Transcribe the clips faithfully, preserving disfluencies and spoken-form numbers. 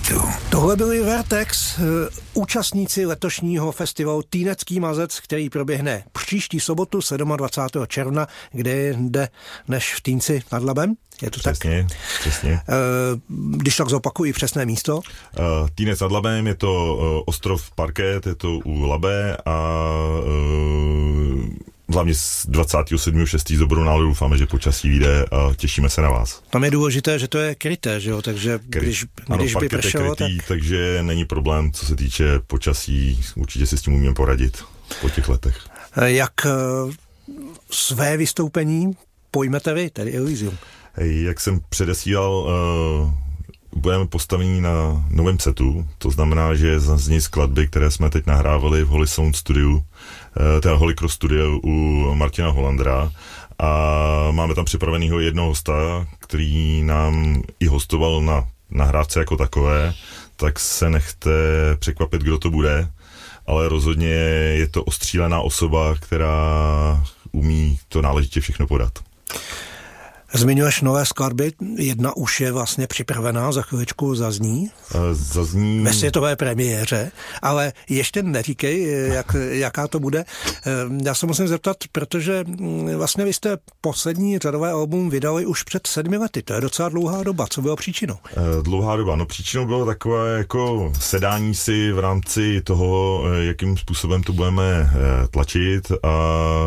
hitu. Tohle byli Vertex, účastníci letošního festivalu Týnecký mazec, který proběhne příští sobotu dvacátého sedmého června, kde jde než v Týnci nad Labem. Je to přesně, tak? Přesně. Když tak zopakuji přesné místo. Týnec nad Labem, je to ostrov Parket, je to u Labe a hlavně z dvacátého sedmého šestého s dobrou náladou doufáme, že počasí vyjde a těšíme se na vás. Tam je důležité, že to je kryté, že jo, takže Kry... když, ano, když by pršelo, krytý, tak... takže není problém, co se týče počasí, určitě si s tím umíme poradit po těch letech. Jak své vystoupení pojmete vy, tedy Elysium? Jak jsem předesílal, budeme postavení na novém setu, to znamená, že zazní skladby, které jsme teď nahrávali v Holy Sound Studiu, teda Holy Cross Studio u Martina Hollandera, a máme tam připravenýho jednoho hosta, který nám i hostoval na nahrávce jako takové, tak se nechte překvapit, kdo to bude, ale rozhodně je to ostřílená osoba, která umí to náležitě všechno podat. Zmiňuješ nové skladby, jedna už je vlastně připravená, za chviličku zazní. Zazní... Ve světové premiéře, ale ještě neříkej, jak, jaká to bude. Já se musím zeptat, protože vlastně vy jste poslední řadové album vydali už před sedmi lety, to je docela dlouhá doba, co bylo příčinou? Dlouhá doba, no příčinou bylo takové jako sedání si v rámci toho, jakým způsobem to budeme tlačit, a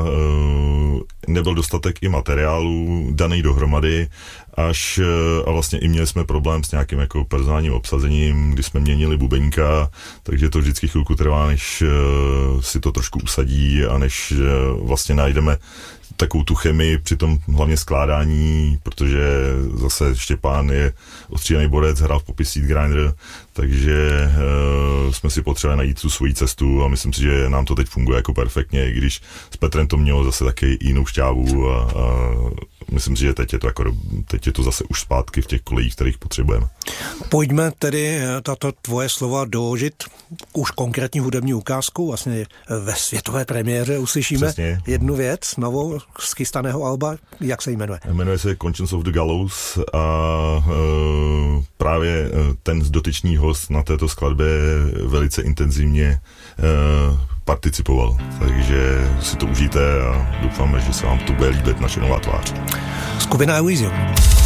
nebyl dostatek i materiálu daný dohromady, až a vlastně i měli jsme problém s nějakým jako personálním obsazením, kdy jsme měnili bubeníka, takže to vždycky chvilku trvá, než si to trošku usadí a než vlastně najdeme takovou tu chemii při tom hlavně skládání, protože zase Štěpán je ostřílený borec, hrál v Poppy Seed Grinder, takže uh, jsme si potřebovali najít tu svoji cestu a myslím si, že nám to teď funguje jako perfektně, i když s Petrem to mělo zase taky jinou šťávu a, a myslím si, že teď je to jako, teď je to zase už zpátky v těch kolejích, kterých potřebujeme. Pojďme tedy tato tvoje slova doložit už konkrétní hudební ukázku, vlastně ve světové premiéře uslyšíme Přesně. jednu věc, novou z chystaného alba, jak se jmenuje? Jmenuje se Conscience of the Gallows a uh, právě ten dotyčný host na této skladbě velice intenzivně uh, participoval, takže si to užijte a doufáme, že se vám to bude líbit, naše nová tvář. Skupina Elysium.